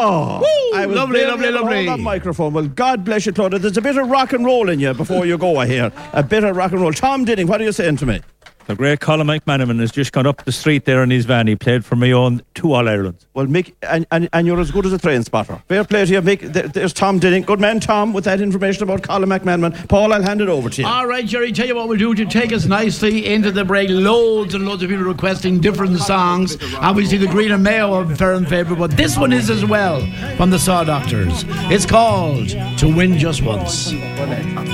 Oh, I was lovely, barely lovely, able to lovely. hold that microphone. Well, God bless you, Claudia. There's a bit of rock and roll in you before you go here. A bit of rock and roll. Tom Dinning, what are you saying to me? The great Colin McManaman has just gone up the street there in his van. He played for my own 2 All-Irelands. Well, Mick, and you're as good as a train spotter. Fair play to you, Mick. There's Tom Dinning. Good man, Tom, with that information about Colin McManaman. Paul, I'll hand it over to you. All right, Jerry, tell you what we'll do to take us nicely into the break. Loads and loads of people requesting different songs. Obviously, the Green and Mayo are fair and favourite, but this one is as well from the Saw Doctors. It's called To Win Just Once.